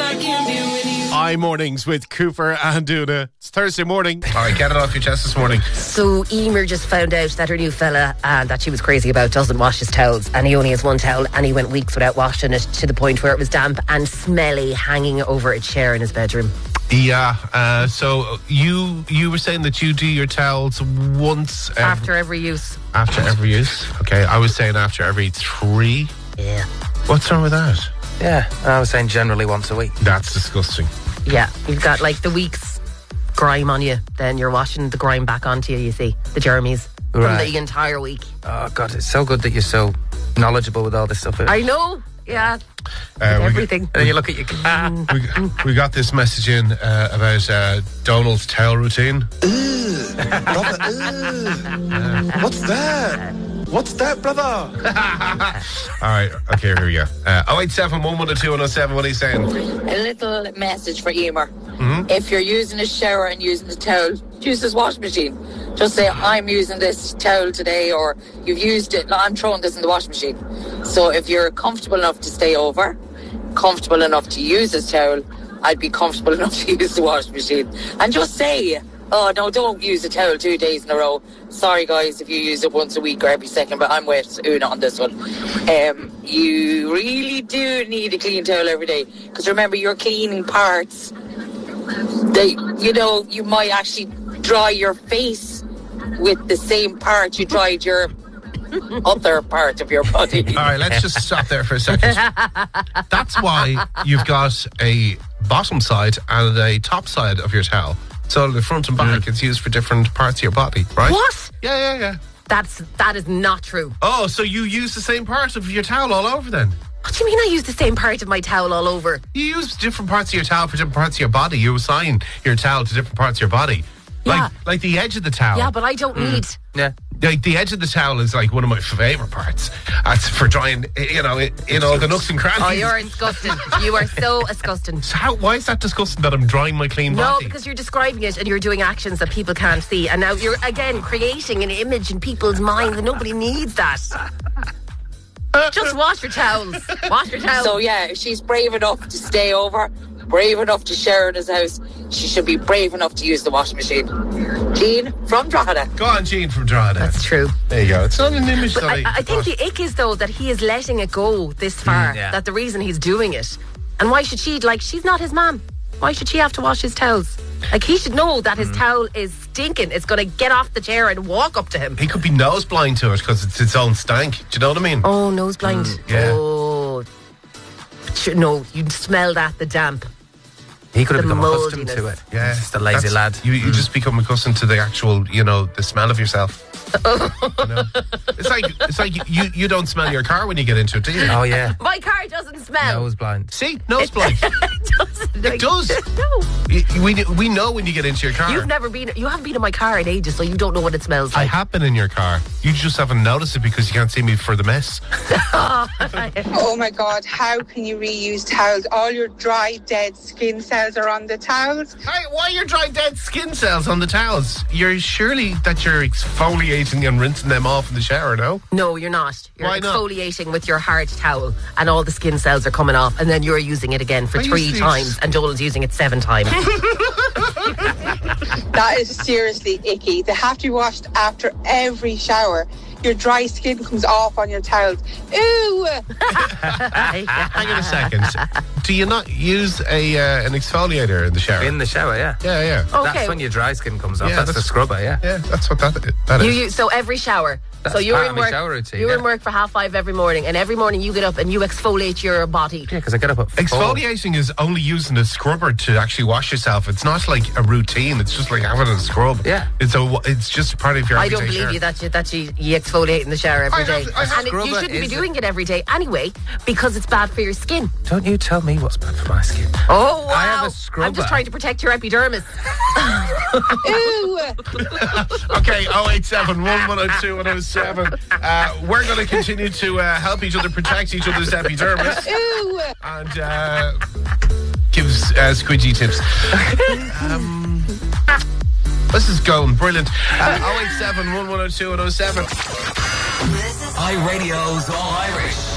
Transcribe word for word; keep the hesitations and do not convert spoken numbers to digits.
iMornings with Cooper and Una. It's Thursday morning. All right, get it off your chest this morning. So Emer just found out that her new fella uh, that she was crazy about doesn't wash his towels, and he only has one towel, and he went weeks without washing it to the point where it was damp and smelly hanging over a chair in his bedroom. Yeah, uh, so you you were saying that you do your towels once every, After every use. after every use. Okay, I was saying after every three. Yeah. What's wrong with that? Yeah, I was saying generally once a week. That's disgusting. Yeah, you've got like the week's grime on you, then you're washing the grime back onto you, you see, the germies from Right. the entire week. Oh, God, it's so good that you're so knowledgeable with all this stuff. I know, yeah, Uh, everything. And then you look at your car. we, we, we got this message in uh, about uh, Donald's towel routine. Brother, uh, what's that? What's that, brother? All right, okay, here we go. Uh, oh eight seven, one one two, one oh seven, what are you saying? A little message for Emer. Mm-hmm. If you're using a shower and using the towel, use this washing machine. Just say, I'm using this towel today, or you've used it, I'm throwing this in the washing machine. So if you're comfortable enough to stay over, comfortable enough to use this towel, I'd be comfortable enough to use the washing machine. And just say, oh, no, don't use the towel two days in a row. Sorry, guys, if you use it once a week or every second, but I'm with Una on this one. Um, you really do need a clean towel every day. Because remember, you're cleaning parts. They, you know, you might actually dry your face with the same part you dried your other part of your body. All right, let's just stop there for a second. That's why you've got a bottom side and a top side of your towel. So the front and back, mm. it's used for different parts of your body, right? What? Yeah, yeah, yeah. That's, that is not true. Oh, so you use the same part of your towel all over then? What do you mean I use the same part of my towel all over? You use different parts of your towel for different parts of your body. You assign your towel to different parts of your body. Yeah. Like, like the edge of the towel. Yeah, but I don't need... Yeah. Like the edge of the towel is like one of my favourite parts. That's for drying, you know, in all the nooks and crannies. Oh, you're disgusting. You are so disgusting. So how, why is that disgusting that I'm drying my clean No, body? because you're describing it and you're doing actions that people can't see. And now you're, again, creating an image in people's minds and nobody needs that. Just wash your towels. Wash your towels. So, yeah, if she's brave enough to stay over, brave enough to share in his house, she should be brave enough to use the washing machine. Jean from Drogheda. Go on, Jean from Drogheda. That's true. There you go. It's not an image But that I, I, I think the ick is, though, that he is letting it go this far. Mm, yeah. That the reason he's doing it. And why should she, like, she's not his mum. Why should she have to wash his towels? Like, he should know that his mm. towel is stinking. It's going to get off the chair and walk up to him. He could be nose blind to it because it's its own stank. Do you know what I mean? Oh, nose blind. Mm, yeah. Oh. No, you'd smell that, the damp. He could have The become accustomed to moldiness. it. Yeah. He's just a lazy That's- lad. You, you just become accustomed to the actual, you know, the smell of yourself. You know? It's like it's like you, you don't smell your car when you get into it, do you? Oh, yeah. My car doesn't smell. Nose blind. See? Nose blind. It doesn't. It does. No. You- we, we know when you get into your car. You've never been, you haven't been in my car in ages, so you don't know what it smells I like. have been in your car. You just haven't noticed it because you can't see me for the mess. Oh my God, how can you reuse towels? All your dry, dead skin cells are on the towels. Hey, why are your dry dead skin cells on the towels? You're surely that you're exfoliating and rinsing them off in the shower, no? No, you're not. You're Why not? exfoliating with your hard towel and all the skin cells are coming off and then you're using it again for I three used to times use- and Joel's using it seven times. That is seriously icky. They have to be washed after every shower. Your dry skin comes off on your towels. Ew! Hang on a second. Do you not use a uh, an exfoliator in the shower? In the shower, yeah. yeah, yeah. Okay. That's when your dry skin comes off. Yeah, that's, the that's- scrubber, yeah. Yeah, that's what that, that You is. use, so every shower. That's so you're part in of my work. shower routine, you're in yeah. work for half five every morning, and every morning you get up and you exfoliate your body. Yeah, because I get up at four. Exfoliating is only using a scrubber to actually wash yourself. It's not like a routine. It's just like having a scrub. Yeah. It's a. It's just a part of your. I don't everyday believe shower. you that you that you, you exfoliate in the shower every I day, have- I have and it, you scrubber, shouldn't be is it? doing it every day anyway because it's bad for your skin. Don't you tell me what's bad for my skin. Oh wow! I have a I'm scrubber. just trying to protect your epidermis. Ew! Okay, oh eight seven, one one oh two, one oh seven. Uh, we're going to continue to uh, help each other protect each other's epidermis Ew! and uh, give uh, squidgy tips. Um, this is going brilliant. Uh, oh eight seven, one one oh two, one oh seven. iRadio's All Irish.